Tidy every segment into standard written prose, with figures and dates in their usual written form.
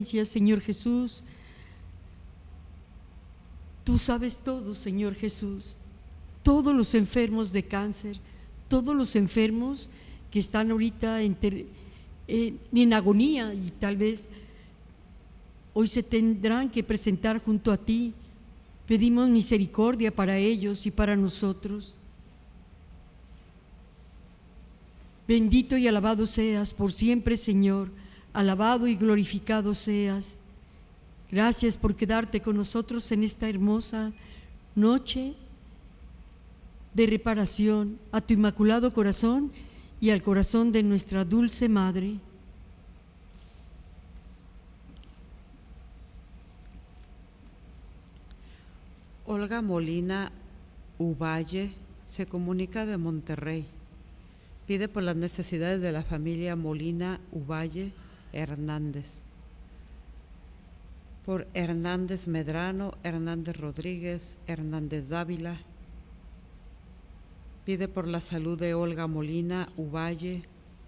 Señor Jesús. Tú sabes todo, Señor Jesús. Todos los enfermos de cáncer, todos los enfermos que están ahorita en agonía y tal vez hoy se tendrán que presentar junto a ti. Pedimos misericordia para ellos y para nosotros. Bendito y alabado seas por siempre, Señor. Alabado y glorificado seas. Gracias por quedarte con nosotros en esta hermosa noche de reparación a tu inmaculado corazón y al corazón de nuestra dulce Madre. Olga Molina Uvalle se comunica de Monterrey. Pide por las necesidades de la familia Molina Uvalle Hernández. Por Hernández Medrano, Hernández Rodríguez, Hernández Dávila. Pide por la salud de Olga Molina Uvalle,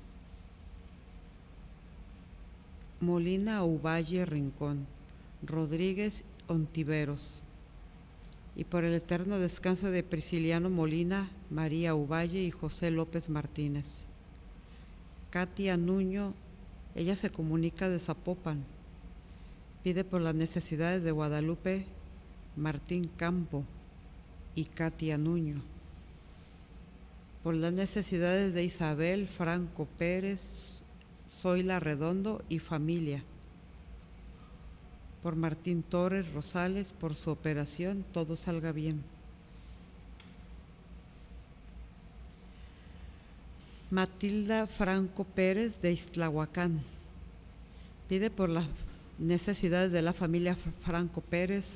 Molina Uvalle Rincón, Rodríguez Ontiveros. Y por el eterno descanso de Prisciliano Molina, María Uvalle y José López Martínez. Katia Nuño, ella se comunica de Zapopan. Pide por las necesidades de Guadalupe Martín Campo y Katia Nuño. Por las necesidades de Isabel Franco Pérez, Zoila Redondo y familia. Por Martín Torres Rosales, por su operación, todo salga bien. Matilda Franco Pérez de Ixtlahuacán. Pide por las necesidades de la familia Franco Pérez,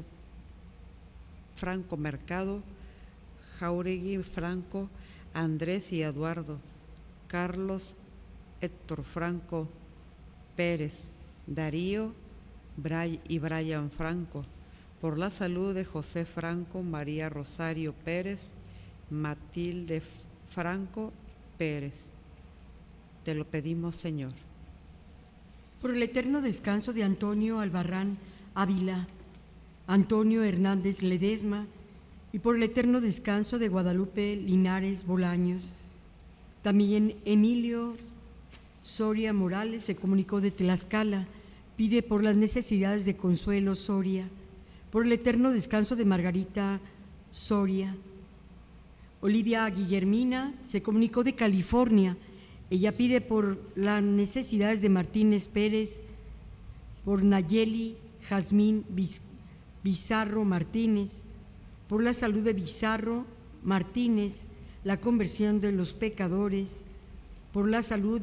Franco Mercado, Jauregui Franco, Andrés y Eduardo, Carlos Héctor Franco Pérez, Darío y Brian Franco, por la salud de José Franco, María Rosario Pérez, Matilde Franco Pérez. Te lo pedimos, Señor. Por el eterno descanso de Antonio Albarrán Ávila, Antonio Hernández Ledesma, y por el eterno descanso de Guadalupe Linares Bolaños. También Emilio Soria Morales se comunicó de Tlaxcala. Pide por las necesidades de Consuelo Soria, por el eterno descanso de Margarita Soria. Olivia Guillermina se comunicó de California. Ella pide por las necesidades de Martínez Pérez, por Nayeli Jazmín Bizarro Martínez, por la salud de Bizarro Martínez, la conversión de los pecadores, por la salud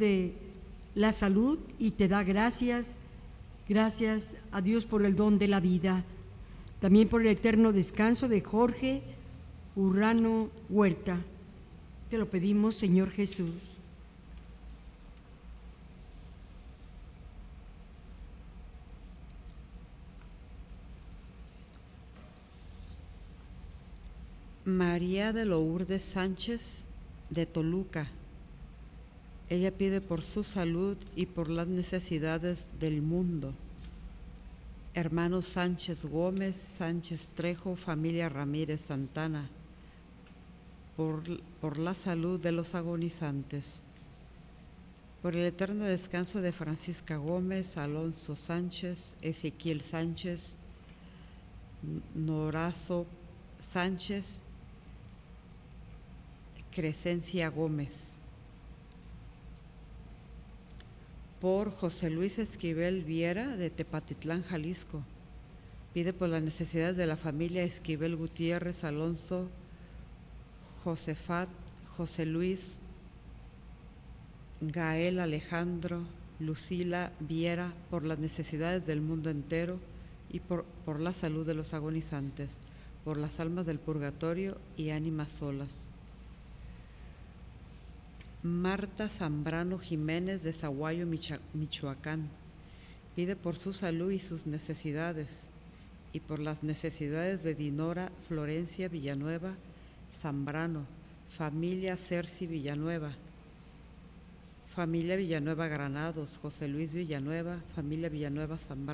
y te da gracias. Gracias a Dios por el don de la vida. También por el eterno descanso de Jorge Urrano Huerta. Te lo pedimos, Señor Jesús. María de Lourdes Sánchez de Toluca. Ella pide por su salud y por las necesidades del mundo. Hermanos Sánchez Gómez, Sánchez Trejo, familia Ramírez Santana, por la salud de los agonizantes. Por el eterno descanso de Francisca Gómez, Alonso Sánchez, Ezequiel Sánchez, Norazo Sánchez, Crescencia Gómez. Por José Luis Esquivel Viera de Tepatitlán, Jalisco. Pide por las necesidades de la familia Esquivel Gutiérrez, Alonso, Josefat, José Luis, Gael Alejandro, Lucila Viera, por las necesidades del mundo entero y por la salud de los agonizantes, por las almas del purgatorio y ánimas solas. Marta Zambrano Jiménez de Zaguayo, Michoacán. Pide por su salud y sus necesidades, y por las necesidades de Dinora Florencia Villanueva Zambrano, familia Cerci Villanueva, familia Villanueva Granados, José Luis Villanueva, familia Villanueva Zambrano.